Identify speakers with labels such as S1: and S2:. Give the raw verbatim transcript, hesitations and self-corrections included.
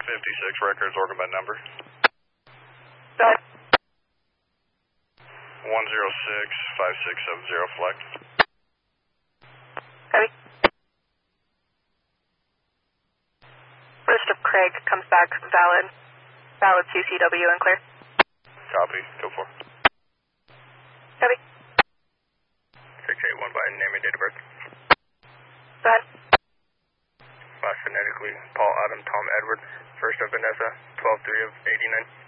S1: fifty-six records, organ by number.
S2: Go ahead.
S1: one zero six five six seven zero, flight.
S2: Copy. List of Craig comes back valid. Valid C C W and clear.
S1: Copy, two four.
S2: Copy.
S1: six eight one by name and date of birth.
S2: Go ahead.
S1: Last phonetically, Paul Adam Tom Edward, first of Vanessa, twelve three of eighty-nine.